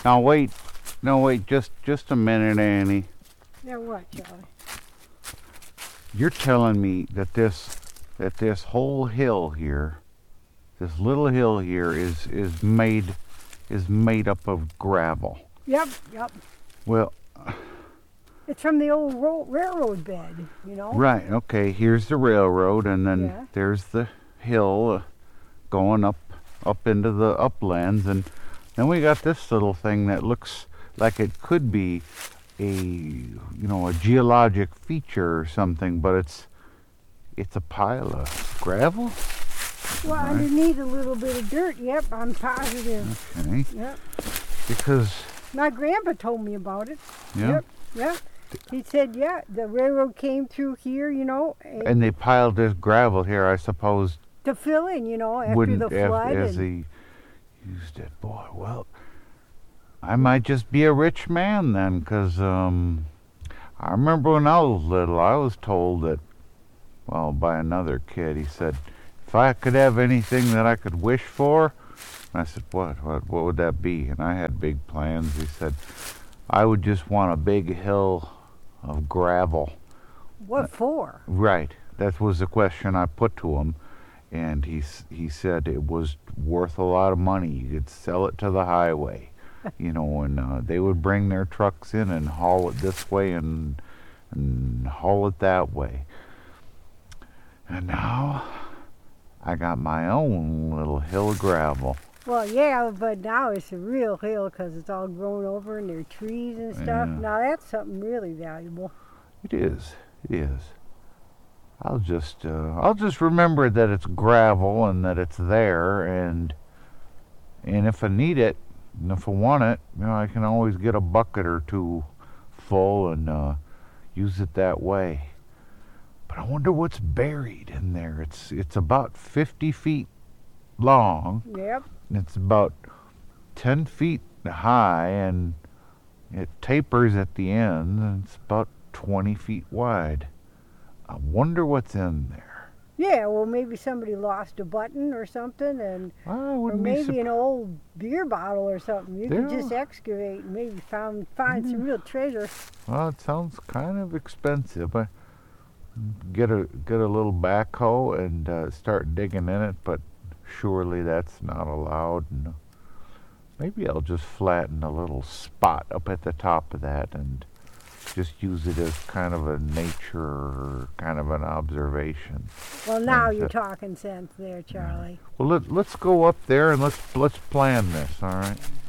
Now wait, no wait, just a minute, Annie. Yeah, what, Charlie? You're telling me that this whole hill here, this little hill here, is made up of gravel. Yep. Well, it's from the old railroad bed, you know. Right. Okay. Here's the railroad, and then there's the hill going up into the uplands, and then we got this little thing that looks like it could be a geologic feature or something, but it's a pile of gravel. Well, underneath a little bit of dirt. Yep, I'm positive. Okay. Yep. Because my grandpa told me about it. Yeah. Yep. He said, the railroad came through here, and they piled this gravel here, I suppose, to fill in, after the flood. As he used it. Boy, well, I might just be a rich man then, because I remember when I was little, I was told that, well, by another kid, he said, if I could have anything that I could wish for, I said, what would that be? And I had big plans. He said, I would just want a big hill of gravel. What for? Right. That was the question I put to him. And he said it was worth a lot of money. You could sell it to the highway, and they would bring their trucks in and haul it this way and haul it that way. And now I got my own little hill of gravel. Well, yeah, but now it's a real hill because it's all grown over and there are trees and stuff. Yeah. Now that's something really valuable. It is. I'll just remember that it's gravel and that it's there, and if I need it and if I want it, I can always get a bucket or two full and use it that way. But I wonder what's buried in there. It's about 50 feet long. Yep. It's about 10 feet high, and it tapers at the end, and it's about 20 feet wide. I wonder what's in there. Yeah, well, maybe somebody lost a button or something, or maybe an old beer bottle or something. You could just excavate and maybe find some real treasure. Well, it sounds kind of expensive. I get a little backhoe and start digging in it, but surely that's not allowed. And maybe I'll just flatten a little spot up at the top of that and just use it as kind of a nature, kind of an observation. Well, now you're talking sense there, Charlie. Well, let's go up there and let's plan this, all right?